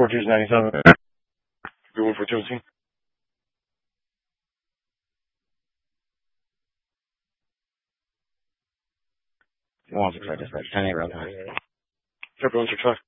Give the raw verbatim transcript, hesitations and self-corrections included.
Fortune's ninety-seven. Good one for two team. He wants to try this, like ten eight round nine. Everyone's your try.